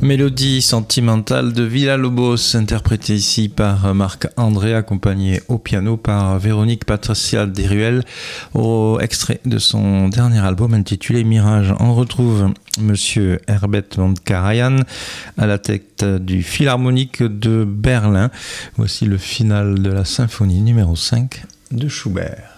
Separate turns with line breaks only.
Mélodie sentimentale de Villa-Lobos, interprétée ici par Marc-André, accompagné au piano par Véronique Patricia Desruelles, au extrait de son dernier album intitulé Mirage. On retrouve Monsieur Herbert von Karajan à la tête du Philharmonique de Berlin. Voici le final de la symphonie numéro 5 de Schubert.